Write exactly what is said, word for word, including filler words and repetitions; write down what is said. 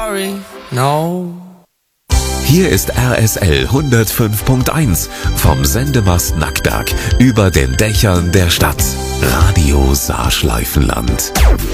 Sorry, no. Hier ist R S L hundertfünf Punkt eins vom Sendemast Nackberg über den Dächern der Stadt. Radio Saarschleifenland.